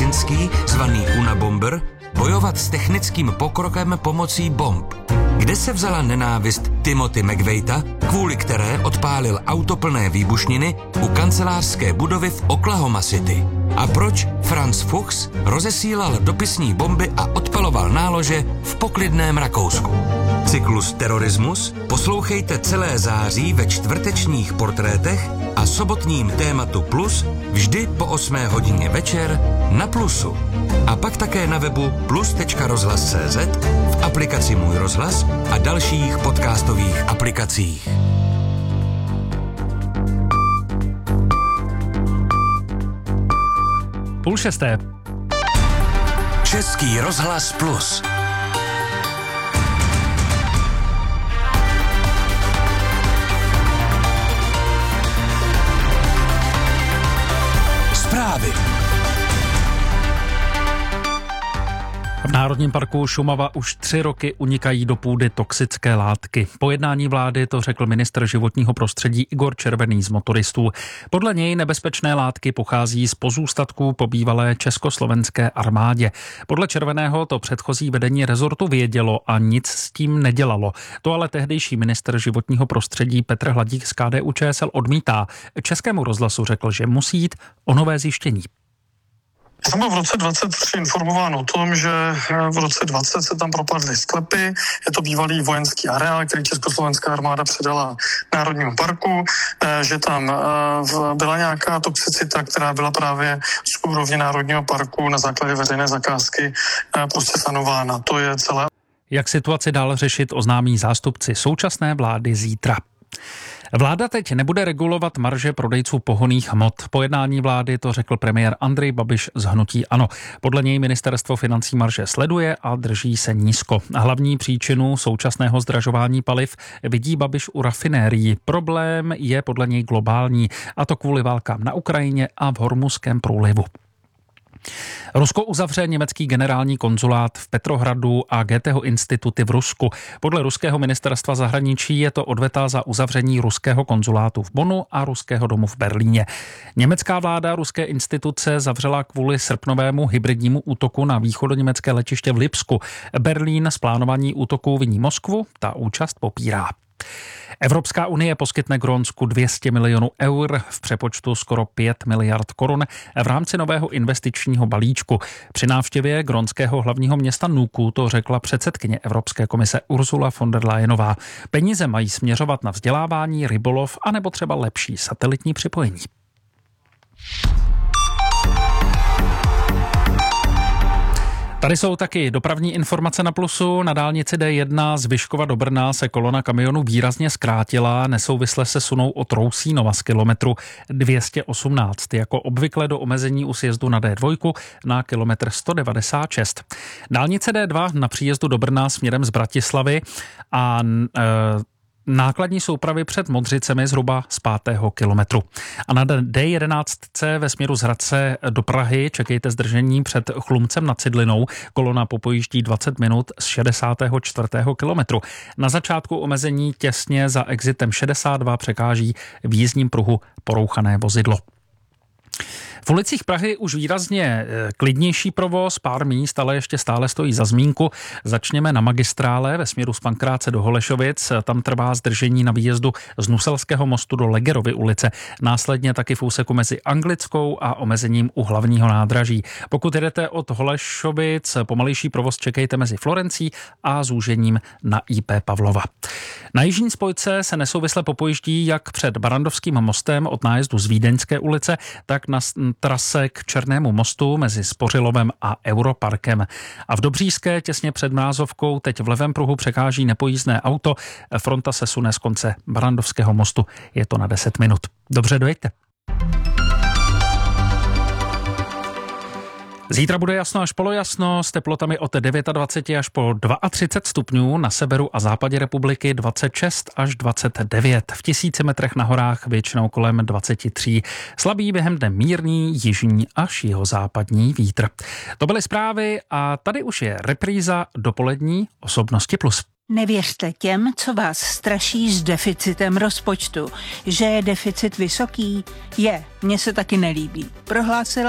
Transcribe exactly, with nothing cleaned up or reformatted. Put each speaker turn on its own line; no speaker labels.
Kaczynský, zvaný Unabomber, bojovat s technickým pokrokem pomocí bomb. Kde se vzala nenávist Timothy McVeighta, kvůli které odpálil auto plné výbušniny u kancelářské budovy v Oklahoma City? A proč Franz Fuchs rozesílal dopisní bomby a odpaloval nálože v poklidném Rakousku? Cyklus Terorismus poslouchejte celé září ve čtvrtečních portrétech a sobotním tématu Plus vždy po osmé hodině večer na Plusu. A pak také na webu plus tečka rozhlas tečka cé zet, v aplikaci Můj rozhlas a dalších podcastových aplikacích.
Půl šesté.
Český rozhlas Plus. Zprávy.
V Národním parku Šumava už tři roky unikají do půdy toxické látky. Po jednání vlády to řekl ministr životního prostředí Igor Červený z Motoristů. Podle něj nebezpečné látky pochází z pozůstatků po bývalé československé armádě. Podle Červeného to předchozí vedení rezortu vědělo a nic s tím nedělalo. To ale tehdejší ministr životního prostředí Petr Hladík z K D U Č S L odmítá. Českému rozhlasu řekl, že musí jít o nové zjištění.
Já jsem byl v roce dvacet tři informován o tom, že v roce dvacet se tam propadly sklepy. Je to bývalý vojenský areál, který československá armáda předala Národnímu parku, že tam byla nějaká toxicita, která byla právě z úrovně Národního parku na základě veřejné zakázky prostě sanována. To je celé.
Jak situaci dál řešit, oznámí zástupci současné vlády zítra. Vláda teď nebude regulovat marže prodejců pohonných hmot. Po jednání vlády to řekl premiér Andrej Babiš z hnutí ANO. Podle něj ministerstvo financí marže sleduje a drží se nízko. Hlavní příčinu současného zdražování paliv vidí Babiš u rafinérií. Problém je podle něj globální, a to kvůli válkám na Ukrajině a v Hormuzském průlivu. Rusko uzavře německý generální konzulát v Petrohradu a Goetheho instituty v Rusku. Podle ruského ministerstva zahraničí je to odveta za uzavření ruského konzulátu v Bonnu a ruského domu v Berlíně. Německá vláda ruské instituce zavřela kvůli srpnovému hybridnímu útoku na východoněmecké letiště v Lipsku. Berlín z plánování útoku viní Moskvu, ta účast popírá. Evropská unie poskytne Grónsku dvě stě milionů eur, v přepočtu skoro pět miliard korun v rámci nového investičního balíčku. Při návštěvě grónského hlavního města Nuku to řekla předsedkyně Evropské komise Ursula von der Leyenová. Peníze mají směřovat na vzdělávání, rybolov a nebo třeba lepší satelitní připojení. Tady jsou taky dopravní informace na Plusu. Na dálnici D jedna z Vyškova do Brna se kolona kamionů výrazně zkrátila, nesouvisle se sunou od Rousínova z kilometru dvě stě osmnáct. Jako obvykle do omezení u sjezdu na D dva na kilometr sto devadesát šest. Dálnice D dva na příjezdu do Brna směrem z Bratislavy a e, nákladní soupravy před Modřicemi zhruba z pátého kilometru. A na D jedenáct ve směru z Hradce do Prahy čekejte zdržení před Chlumcem nad Cidlinou. Kolona popojíždí dvacet minut z šedesátého čtvrtého kilometru. Na začátku omezení těsně za exitem šedesát dva překáží v jízdním pruhu porouchané vozidlo. V ulicích Prahy už výrazně klidnější provoz, pár míst, ale ještě stále stojí za zmínku. Začněme na magistrále ve směru z Pankráce do Holešovic. Tam trvá zdržení na výjezdu z Nuselského mostu do Legerovy ulice. Následně taky v úseku mezi Anglickou a omezením u hlavního nádraží. Pokud jedete od Holešovic, pomalejší provoz čekejte mezi Florencí a zúžením na I P Pavlova. Na jižní spojce se nesouvisle popojíždí jak před Barandovským mostem od nájezdu z Vídeňské ulice, tak na trase k Černému mostu mezi Spořilovem a Europarkem. A v Dobříšské těsně před Mrázovkou teď v levém pruhu překáží nepojízdné auto. Fronta se sune z konce Barandovského mostu. Je to na deset minut. Dobře, dojeďte. Zítra bude jasno až polojasno s teplotami od dvacet devět až po třicet dva stupňů, na severu a západě republiky dvacet šest až dvacet devět. V tisíci metrech na horách většinou kolem dvacet tři. Slabý během dne mírný jižní až jihozápadní vítr. To byly zprávy a tady už je repríza dopolední Osobnosti plus.
Nevěřte těm, co vás straší s deficitem rozpočtu. Že je deficit vysoký? Je, mně se taky nelíbí. Prohlásil